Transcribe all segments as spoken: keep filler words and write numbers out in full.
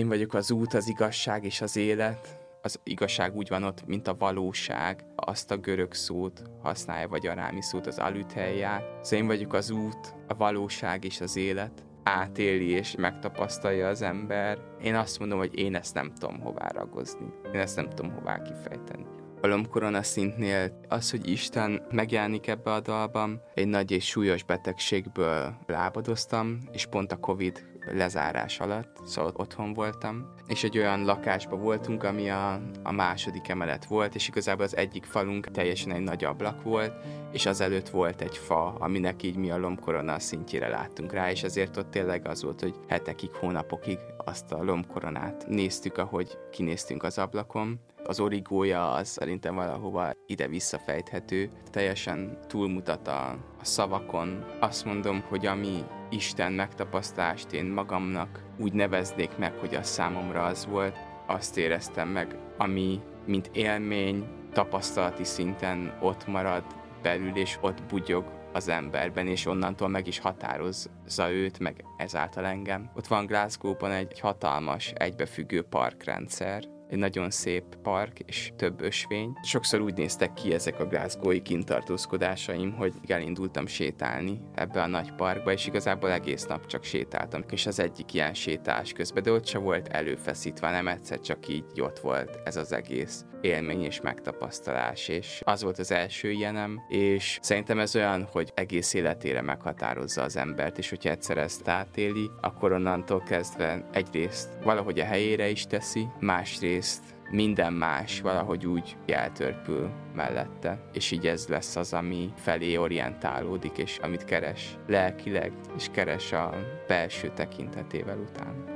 Én vagyok az út, az igazság és az élet. Az igazság úgy van ott, mint a valóság. Azt a görög szót használja, vagy arámi szót, az alüthelyját. Szóval én vagyok az út, a valóság és az élet. Átéli és megtapasztalja az ember. Én azt mondom, hogy én ezt nem tudom hová ragozni. Én ezt nem tudom hová kifejteni. A lombkorona szintnél az, hogy Isten megjelenik ebbe a dalban, egy nagy és súlyos betegségből lábadoztam, és pont a Covid lezárás alatt, szóval otthon voltam, és egy olyan lakásban voltunk, ami a, a második emelet volt, és igazából az egyik falunk teljesen egy nagy ablak volt, és azelőtt volt egy fa, aminek így mi a lombkorona szintjére láttunk rá, és ezért ott tényleg az volt, hogy hetekig, hónapokig azt a lombkoronát néztük, ahogy kinéztünk az ablakon. Az origója az szerintem valahova ide visszafejthető, teljesen túlmutat a, a szavakon. Azt mondom, hogy ami Isten megtapasztalást én magamnak úgy neveznék meg, hogy az számomra az volt, azt éreztem meg, ami mint élmény, tapasztalati szinten ott marad belül, és ott bugyog az emberben, és onnantól meg is határozza őt, meg ezáltal engem. Ott van Glasgow-ban egy hatalmas, egybefüggő parkrendszer, egy nagyon szép park és több ösvény. Sokszor úgy néztek ki ezek a glasgowi kintartózkodásaim, hogy elindultam sétálni ebbe a nagy parkba, és igazából egész nap csak sétáltam. És az egyik ilyen sétálás közben, de ott se volt előfeszítve, nem egyszer csak így ott volt ez az egész élmény és megtapasztalás, és az volt az első ilyenem, és szerintem ez olyan, hogy egész életére meghatározza az embert, és hogyha egyszer ezt átéli, akkor onnantól kezdve egyrészt valahogy a helyére is teszi, másrészt minden más valahogy úgy eltörpül mellette, és így ez lesz az, ami felé orientálódik, és amit keres lelkileg, és keres a belső tekintetével után.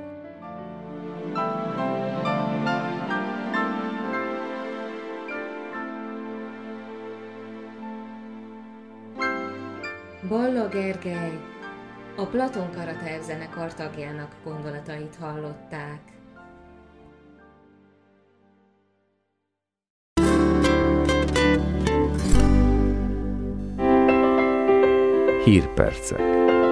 Balla Gergely, a Platon Karatev zenekar tagjának gondolatait hallották. Hírpercek.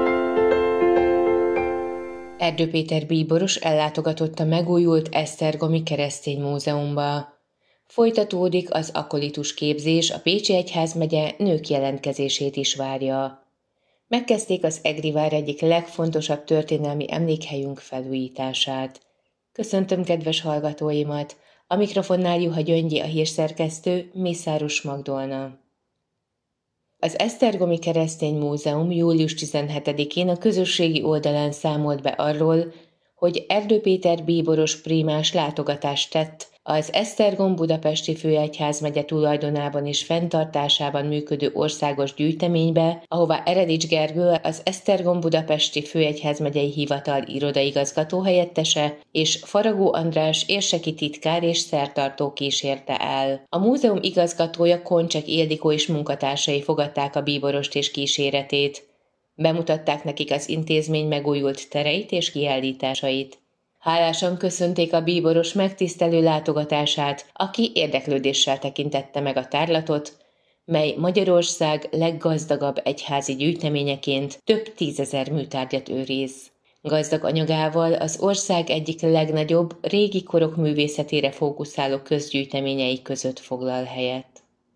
Erdő Péter bíboros ellátogatott a megújult Esztergomi Keresztény Múzeumba. Folytatódik az akolitus képzés, a Pécsi Egyházmegye nők jelentkezését is várja. Megkezdték az Egri vár egyik legfontosabb történelmi emlékhelyünk felújítását. Köszöntöm kedves hallgatóimat! A mikrofonnál Juha Gyöngyi, a hírszerkesztő, Mészáros Magdolna. Az Esztergomi Keresztény Múzeum július tizenhetedikén a közösségi oldalán számolt be arról, hogy Erdő Péter bíboros prímás látogatást tett az Esztergom-Budapesti Főegyházmegye tulajdonában és fenntartásában működő országos gyűjteménybe, ahová Eredics Gergő, az Esztergom-Budapesti Főegyházmegyei Hivatal irodaigazgató helyettese, és Faragó András érseki titkár és szertartó kísérte el. A múzeum igazgatója, Koncsek Ildikó és munkatársai fogadták a bíborost és kíséretét. Bemutatták nekik az intézmény megújult tereit és kiállításait. Hálásan köszönték a bíboros megtisztelő látogatását, aki érdeklődéssel tekintette meg a tárlatot, mely Magyarország leggazdagabb egyházi gyűjteményeként több tízezer műtárgyat őriz. Gazdag anyagával az ország egyik legnagyobb, régi korok művészetére fókuszáló közgyűjteményei között foglal helyet.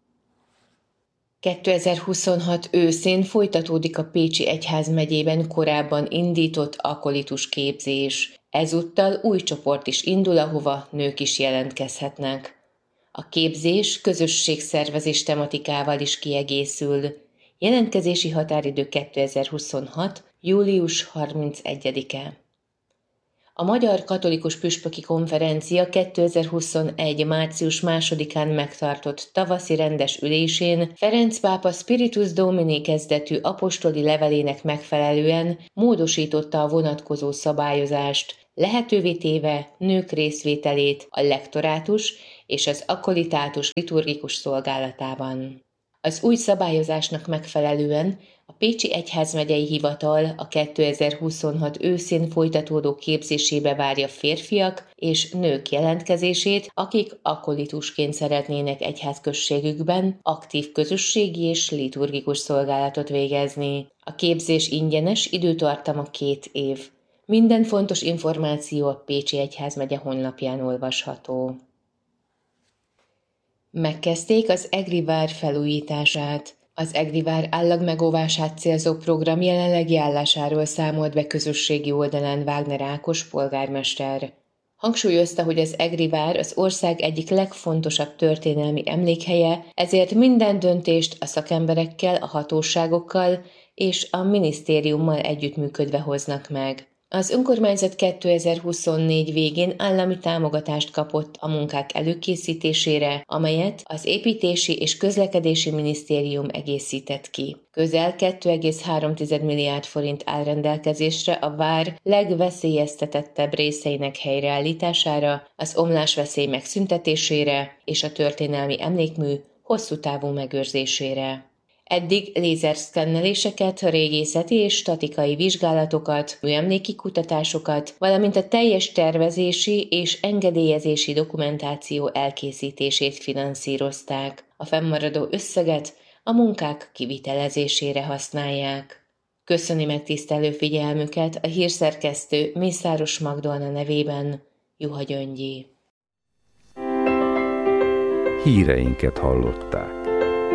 kétezer-huszonhat őszén folytatódik a Pécsi Egyházmegyében korábban indított akolitus képzés. Ezúttal új csoport is indul, ahova nők is jelentkezhetnek. A képzés közösségszervezés tematikával is kiegészül. Jelentkezési határidő kétezer-huszonhat. július harmincegyedike. A Magyar Katolikus Püspöki Konferencia kétezer-huszonegy. március másodikán megtartott tavaszi rendes ülésén Ferenc pápa Spiritus Domini kezdetű apostoli levelének megfelelően módosította a vonatkozó szabályozást, lehetővé téve nők részvételét a lektorátus és az akolitátus liturgikus szolgálatában. Az új szabályozásnak megfelelően a Pécsi Egyházmegyei Hivatal a kétezer-huszonhat őszén folytatódó képzésébe várja férfiak és nők jelentkezését, akik akolitusként szeretnének egyházközségükben aktív közösségi és liturgikus szolgálatot végezni. A képzés ingyenes, időtartama két év. Minden fontos információ a Pécsi Egyházmegye honlapján olvasható. Megkezdték az Egri vár felújítását. Az Egri vár állagmegóvását célzó program jelenlegi állásáról számolt be közösségi oldalán Wagner Ákos polgármester. Hangsúlyozta, hogy az Egri vár az ország egyik legfontosabb történelmi emlékhelye, ezért minden döntést a szakemberekkel, a hatóságokkal és a minisztériummal együttműködve hoznak meg. Az önkormányzat kétezer-huszonnégy végén állami támogatást kapott a munkák előkészítésére, amelyet az Építési és Közlekedési Minisztérium egészített ki. Közel két egész három milliárd forint áll rendelkezésre a vár legveszélyeztetettebb részeinek helyreállítására, az omlásveszély megszüntetésére és a történelmi emlékmű hosszú távú megőrzésére. Eddig lézerszkenneléseket, régészeti és statikai vizsgálatokat, műemléki kutatásokat, valamint a teljes tervezési és engedélyezési dokumentáció elkészítését finanszírozták. A fennmaradó összeget a munkák kivitelezésére használják. Köszöni megtisztelő figyelmüket a hírszerkesztő Mészáros Magdolna nevében, Juha Gyöngyi. Híreinket hallották.